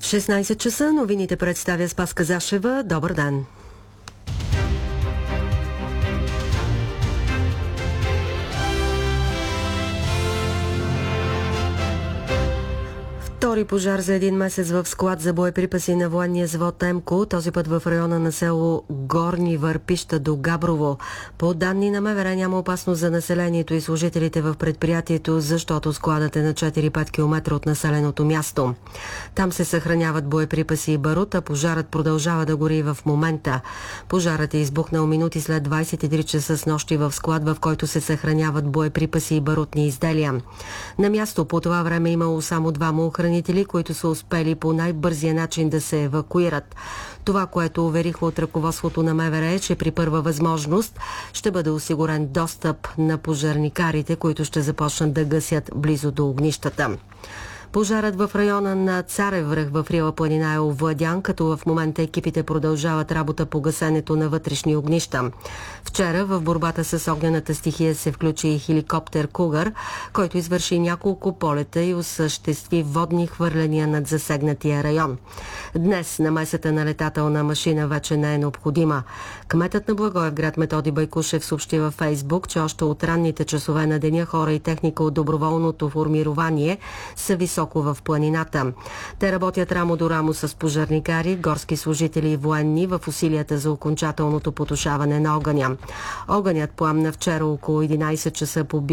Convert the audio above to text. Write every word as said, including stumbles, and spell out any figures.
шестнайсет часа новините представя Спаска Зашева. Добър ден! Втори пожар за един месец в склад за боеприпаси на военния завод Емко, този път в района на село Горни Върпища до Габрово. По данни на МВР няма опасност за населението и служителите в предприятието, защото складът е на четири-пет километра от населеното място. Там се съхраняват боеприпаси и барут, а пожарът продължава да гори в момента. Пожарът е избухнал минути след двайсет и три часа с нощи в склад, в който се съхраняват боеприпаси и барутни изделия. На място по това време имало само двама охранители, които са успели по най-бързия начин да се евакуират. Това, което увериха от ръководството на МВР, е, че при първа възможност ще бъде осигурен достъп на пожарникарите, които ще започнат да гасят близо до огнищата. Пожарът в района на Царев връх в Рила планина е овладян, като в момента екипите продължават работа по гасенето на вътрешни огнища. Вчера в борбата с огнената стихия се включи и хеликоптер Кугър, който извърши няколко полета и осъществи водни хвърляния над засегнатия район. Днес намесата на летателна машина вече не е необходима. Кметът на Благоевград Методи Байкушев съобщи във Фейсбук, че още от ранните часове на деня хора и техника от доброволното формирование са високо в планината. Те работят рамо до рамо с пожарникари, горски служители и военни в усилията за окончателното потушаване на огъня. Огънят пламна вчера около единайсет часа по